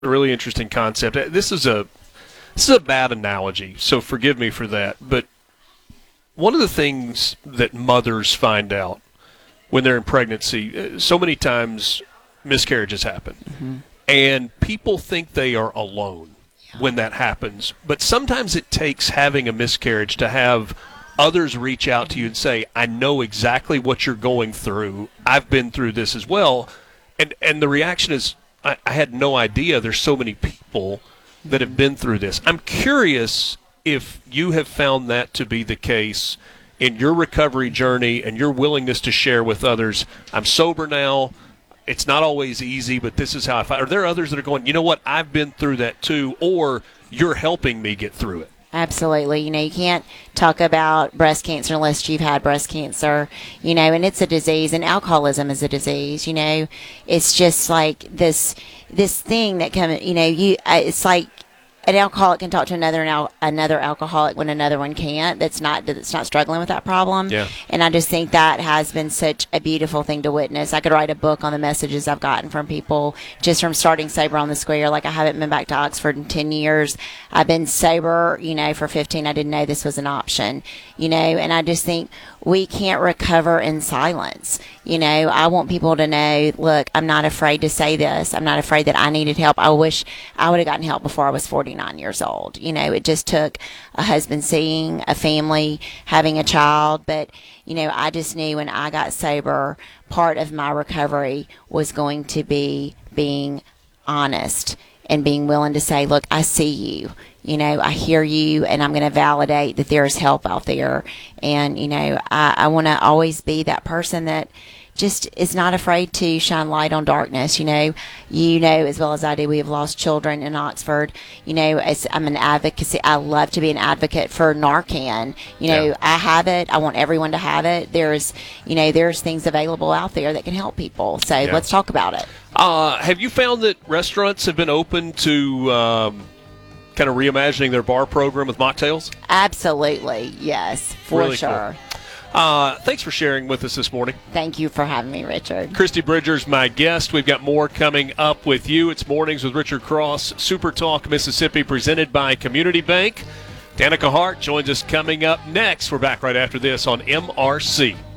a really interesting concept. This is a bad analogy, so forgive me for that. But one of the things that mothers find out when they're in pregnancy, so many times miscarriages happen. Mm-hmm. And people think they are alone when that happens. But sometimes it takes having a miscarriage to have others reach out to you and say, I know exactly what you're going through. I've been through this as well. And the reaction is, I had no idea there's so many people that have been through this. I'm curious if you have found that to be the case in your recovery journey and your willingness to share with others. I'm sober now. It's not always easy, but this is how I find. Are there others that are going, you know what, I've been through that too, or you're helping me get through it? Absolutely. You can't talk about breast cancer unless you've had breast cancer, and it's a disease, and alcoholism is a disease, It's just like this thing that comes, it's like an alcoholic can talk to another alcoholic when another one can't. That's not struggling with that problem. Yeah. And I just think that has been such a beautiful thing to witness. I could write a book on the messages I've gotten from people just from starting sober on the square. Like, I haven't been back to Oxford in 10 years. I've been sober, for 15. I didn't know this was an option, and I just think we can't recover in silence. I want people to know, look, I'm not afraid to say this. I'm not afraid that I needed help. I wish I would have gotten help before I was 49 years old. It just took a husband seeing, a family, having a child. But, I just knew when I got sober, part of my recovery was going to be being honest and being willing to say, look, I see you. I hear you, and I'm going to validate that there is help out there. And, I want to always be that person that just is not afraid to shine light on darkness. As well as I do, we have lost children in Oxford. As I'm an advocate, I love to be an advocate for Narcan. I have it. I want everyone to have it. There's things available out there that can help people. So let's talk about it. Have you found that restaurants have been open to kind of reimagining their bar program with mocktails? Absolutely, yes, for really sure. Cool. Thanks for sharing with us this morning. Thank you for having me, Richard. Christy Bridger's my guest. We've got more coming up with you. It's Mornings with Richard Cross, Super Talk Mississippi, presented by Community Bank. Danica Hart joins us coming up next. We're back right after this on MRC.